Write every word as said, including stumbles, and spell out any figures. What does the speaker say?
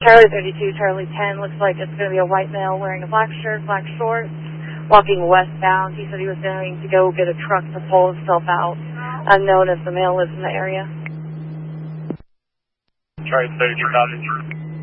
Charlie thirty-two, Charlie ten, looks like it's going to be a white male wearing a black shirt, black shorts, walking westbound. He said he was going to go get a truck to pull himself out. Unknown if the male lives in the area. Charlie thirty-two, copy.